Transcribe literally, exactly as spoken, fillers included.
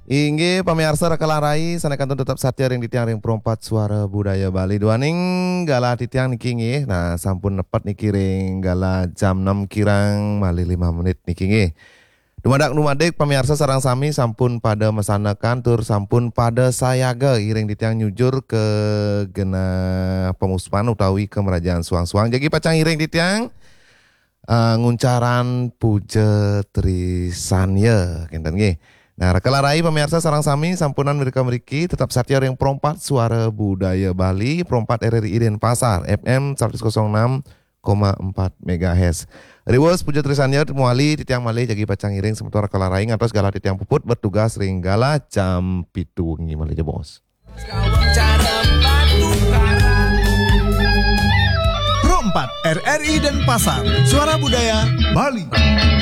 Inggih pamirsa rekalarai sanekan tetap satya ring di tiang ring perempat suara budaya Bali duaning gala di tiang niki nggih. Nah sampun nepat niki ring gala jam enam kirang malih lima menit niki nggih. Dumadak dumadik pamirsa sarang sami sampun pada mesanakan tur sampun pada sayaga iring di tiang nyujur ke gena pemuspan utawi kemerajaan suang-suang. Jadi pacang iring di tiang uh, nguncaran puja trisanya kinten nggih. Nah, rekalarai pemirsa sarang sami sampunan mereka meriki tetap satya yang perempat suara budaya Bali perempat R R I Denpasar F M seratus enam koma empat megahertz. Riwes puja trisanya muali di tiang malih jagi pacang iring sementara rekalarai ngatos gala di tiang puput bertugas ring gala jam pitu ngi malih bos. Pro empat R R I Denpasar Suara Budaya Bali.